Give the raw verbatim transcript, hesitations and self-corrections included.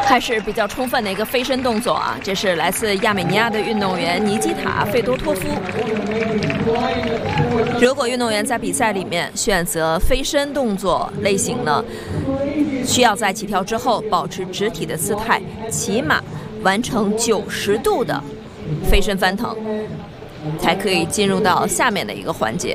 还是比较充分的一个飞身动作啊！这是来自亚美尼亚的运动员尼基塔·费多托夫。如果运动员在比赛里面选择飞身动作类型呢，需要在起跳之后保持直体的姿态，起码完成九十度的飞身翻腾，才可以进入到下面的一个环节。